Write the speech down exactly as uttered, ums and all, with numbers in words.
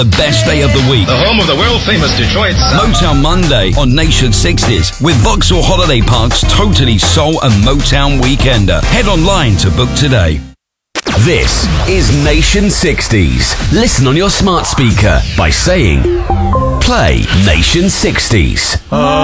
The best day of the week. The home of the world-famous Detroit sound. Motown Monday on Nation sixties with Vauxhall Holiday Park's Totally Soul and Motown Weekender. Head online to book today. This is Nation sixties. Listen on your smart speaker by saying, play Nation sixties.